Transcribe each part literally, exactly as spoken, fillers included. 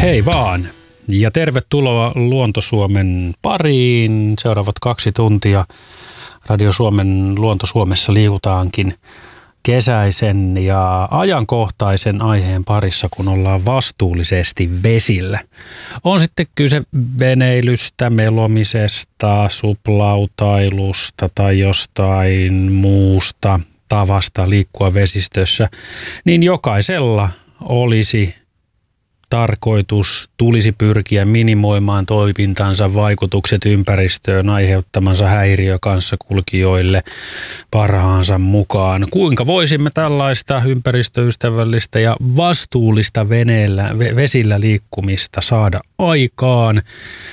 Hei vaan ja tervetuloa Luonto Suomen pariin. Seuraavat kaksi tuntia Radio Suomen Luonto Suomessa liikutaankin kesäisen ja ajankohtaisen aiheen parissa, kun ollaan vastuullisesti vesillä. On sitten kyse veneilystä, melomisesta, suplautailusta tai jostain muusta tavasta liikkua vesistössä, niin jokaisella olisi tarkoitus, tulisi pyrkiä minimoimaan toimintansa vaikutukset ympäristöön aiheuttamansa häiriö kanssakulkijoille parhaansa mukaan. Kuinka voisimme tällaista ympäristöystävällistä ja vastuullista veneellä, vesillä liikkumista saada aikaan,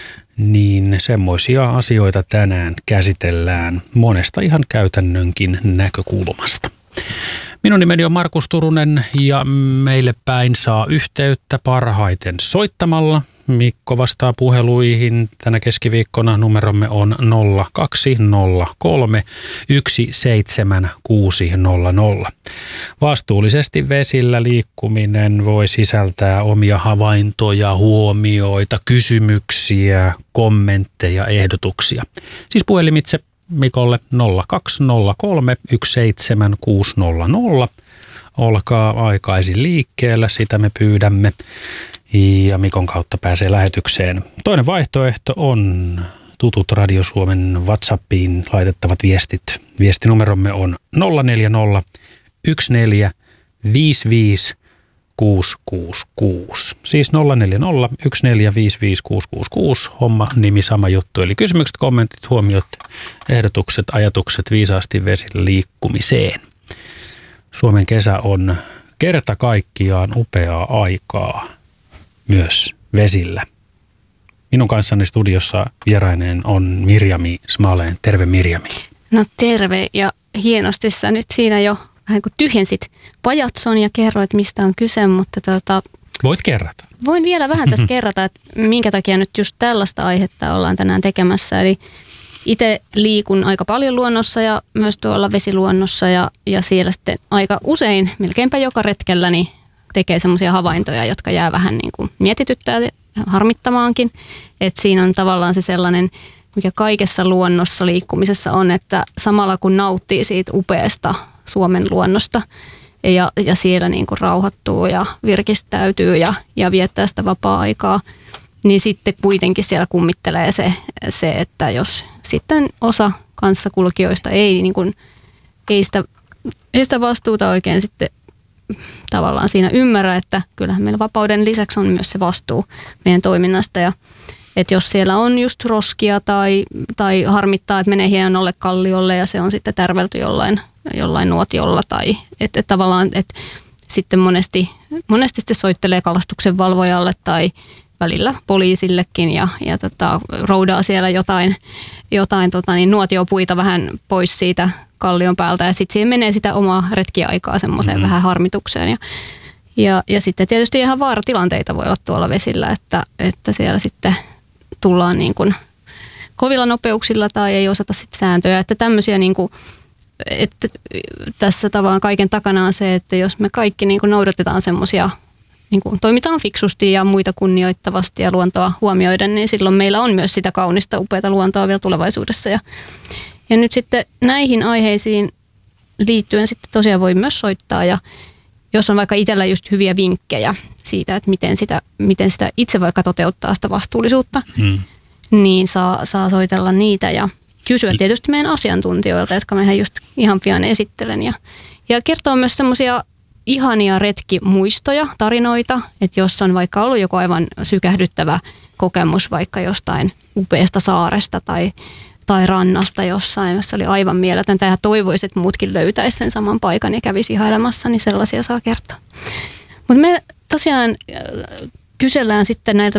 niin semmoisia asioita tänään käsitellään monesta ihan käytännönkin näkökulmasta. Minun nimeni on Markus Turunen ja meille päin saa yhteyttä parhaiten soittamalla. Mikko vastaa puheluihin. Tänä keskiviikkona numeromme on nolla kaksi nolla kolme yksi seitsemän kuusi nolla nolla. Vastuullisesti vesillä liikkuminen voi sisältää omia havaintoja, huomioita, kysymyksiä, kommentteja, ehdotuksia. Siis puhelimitse Mikolle nolla kaksi nolla kolme yksi seitsemän kuusi nolla nolla. Olkaa aikaisin liikkeellä, sitä me pyydämme. Ja Mikon kautta pääsee lähetykseen. Toinen vaihtoehto on tutut Radio Suomen WhatsAppiin laitettavat viestit. Viestinumeromme on nolla neljä nolla yksi neljä viisi viisi kuusi kuusi kuusi. Siis nolla neljä nolla yksi neljä viisi viisi kuusi kuusi kuusi. Homma, nimi, sama juttu. Eli kysymykset, kommentit, huomiot, ehdotukset, ajatukset viisaasti vesillä liikkumiseen. Suomen kesä on kerta kaikkiaan upeaa aikaa myös vesillä. Minun kanssani studiossa vieraineen on Mirjami Smalen. Terve Mirjami. No terve, ja hienosti sä nyt siinä jo vähän kuin tyhjensit pajatson ja kerroit, mistä on kyse, mutta tota, voit kerrata. Voin vielä vähän tässä kerrata, että minkä takia nyt just tällaista aihetta ollaan tänään tekemässä. Eli itse liikun aika paljon luonnossa ja myös tuolla vesiluonnossa ja, ja siellä sitten aika usein, melkeinpä joka retkellä, niin tekee semmoisia havaintoja, jotka jää vähän niin kuin mietityttää ja harmittamaankin. Että siinä on tavallaan se sellainen, mikä kaikessa luonnossa liikkumisessa on, että samalla kun nauttii siitä upeasta Suomen luonnosta ja, ja siellä niin kuin rauhoittuu ja virkistäytyy ja, ja viettää sitä vapaa-aikaa, niin sitten kuitenkin siellä kummittelee se, se että jos sitten osa kanssakulkijoista ei, niin kuin, ei, sitä, ei sitä vastuuta oikein sitten tavallaan siinä ymmärrä, että kyllähän meillä vapauden lisäksi on myös se vastuu meidän toiminnasta. Ja että jos siellä on just roskia tai, tai harmittaa, että menee hienolle kalliolle ja se on sitten tärvelty jollain, jollain nuotiolla tai että et tavallaan, että sitten monesti, monesti sitten soittelee kalastuksen valvojalle tai välillä poliisillekin ja, ja tota, roudaa siellä jotain, jotain tota, niin nuotiopuita vähän pois siitä kallion päältä ja sitten siihen menee sitä omaa retkiaikaa semmoiseen mm-hmm. vähän harmitukseen. Ja, ja, ja sitten tietysti ihan vaaratilanteita voi olla tuolla vesillä, että, että siellä sitten tullaan niin kuin kovilla nopeuksilla tai ei osata sitten sääntöjä. Että tämmöisiä niin kuin, että tässä tavallaan kaiken takana on se, että jos me kaikki niin kuin noudatetaan semmoisia, niin kuin toimitaan fiksusti ja muita kunnioittavasti ja luontoa huomioiden, niin silloin meillä on myös sitä kaunista, upeata luontoa vielä tulevaisuudessa. Ja, ja nyt sitten näihin aiheisiin liittyen sitten tosiaan voi myös soittaa ja jos on vaikka itsellä just hyviä vinkkejä siitä, että miten sitä, miten sitä itse vaikka toteuttaa sitä vastuullisuutta, hmm. niin saa, saa soitella niitä ja kysyä tietysti meidän asiantuntijoilta, jotka mehän just ihan pian esittelen. Ja, ja kertoo myös semmoisia ihania retkimuistoja, tarinoita, että jos on vaikka ollut joku aivan sykähdyttävä kokemus vaikka jostain upeasta saaresta tai, tai rannasta jossain, jossa oli aivan mieletöntä ja toivoisi, että muutkin löytäisi sen saman paikan ja kävisi ihailemassa, niin sellaisia saa kertoa. Mutta me tosiaan kysellään sitten näiltä